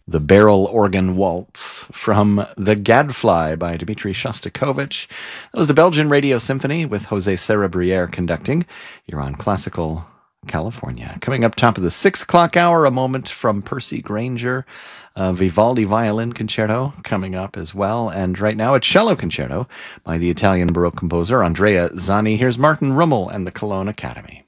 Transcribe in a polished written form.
the Barrel Organ Waltz from The Gadfly by Dmitri Shostakovich. That was the Belgian Radio Symphony with Jose Cerebriere conducting. You're on Classical California. Coming up top of the 6 o'clock hour, a moment from Percy Grainger. Vivaldi Violin Concerto coming up as well. And right now, a cello concerto by the Italian Baroque composer Andrea Zani. Here's Martin Rummel and the Cologne Academy.